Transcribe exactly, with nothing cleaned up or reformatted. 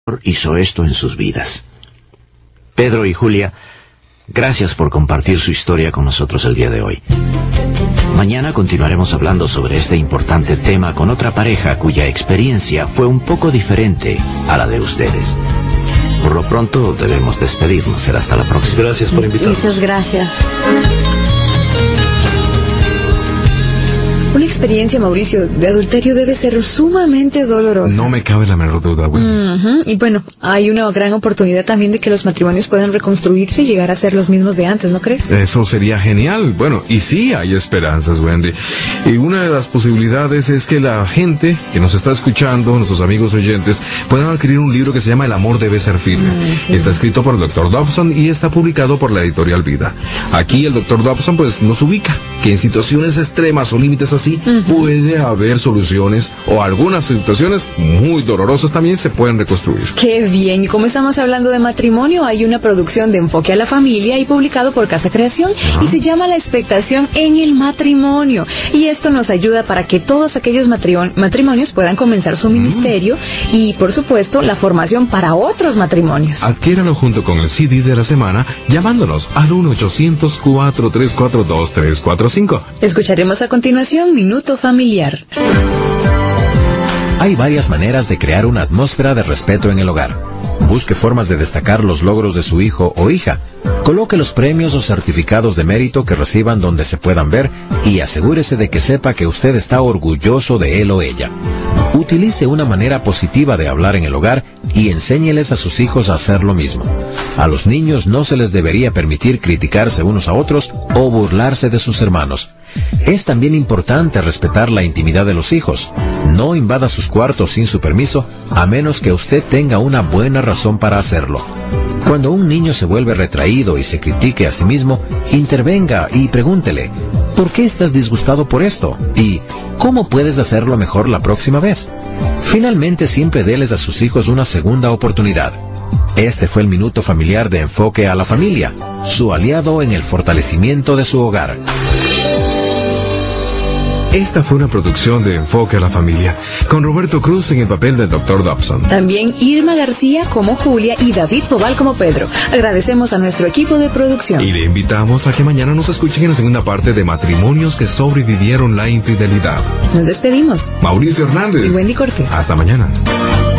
hizo esto en sus vidas. Pedro y Julia, gracias por compartir su historia con nosotros el día de hoy. Mañana continuaremos hablando sobre este importante tema con otra pareja cuya experiencia fue un poco diferente a la de ustedes. Por lo pronto debemos despedirnos. Será hasta la próxima. Gracias por invitarnos. Muchas gracias. Una experiencia, Mauricio, de adulterio debe ser sumamente dolorosa. No me cabe la menor duda, güey. Uh-huh. Y bueno, hay una gran oportunidad también de que los matrimonios puedan reconstruirse y llegar a ser los mismos de antes, ¿no crees? Eso sería genial. Bueno, y sí hay esperanzas, Wendy. Y una de las posibilidades es que la gente que nos está escuchando, nuestros amigos oyentes, puedan adquirir un libro que se llama El amor debe ser firme. Uh, sí. Está escrito por el doctor Dobson y está publicado por la editorial Vida. Aquí el doctor Dobson pues nos ubica que en situaciones extremas o límites así, uh-huh, puede haber soluciones, o algunas situaciones muy dolorosas también se pueden reconstruir. ¡Qué bien! Y como estamos hablando de matrimonio, hay una producción de Enfoque a la Familia y publicado por Casa Creación, uh-huh, y se llama La expectación en el matrimonio. Y esto nos ayuda para que todos aquellos matri- matrimonios puedan comenzar su uh-huh ministerio y, por supuesto, la formación para otros matrimonios. Adquiéralo junto con el C D de la semana llamándonos al uno ochocientos, cuatro tres cuatro dos, tres cuatro cinco. Escucharemos a continuación Minuto Familiar. Hay varias maneras de crear una atmósfera de respeto en el hogar. Busque formas de destacar los logros de su hijo o hija. Coloque los premios o certificados de mérito que reciban donde se puedan ver y asegúrese de que sepa que usted está orgulloso de él o ella. Utilice una manera positiva de hablar en el hogar y enséñeles a sus hijos a hacer lo mismo. A los niños no se les debería permitir criticarse unos a otros o burlarse de sus hermanos. Es también importante respetar la intimidad de los hijos. No invada sus cuartos sin su permiso, a menos que usted tenga una buena razón para hacerlo. Cuando un niño se vuelve retraído y se critique a sí mismo, intervenga y pregúntele, ¿por qué estás disgustado por esto? Y, ¿cómo puedes hacerlo mejor la próxima vez? Finalmente, siempre déles a sus hijos una segunda oportunidad. Este fue el Minuto Familiar de Enfoque a la Familia, su aliado en el fortalecimiento de su hogar. Esta fue una producción de Enfoque a la Familia, con Roberto Cruz en el papel del doctor Dobson. También Irma García como Julia y David Pobal como Pedro. Agradecemos a nuestro equipo de producción. Y le invitamos a que mañana nos escuchen en la segunda parte de Matrimonios que sobrevivieron la infidelidad. Nos despedimos. Mauricio Hernández. Y Wendy Cortés. Hasta mañana.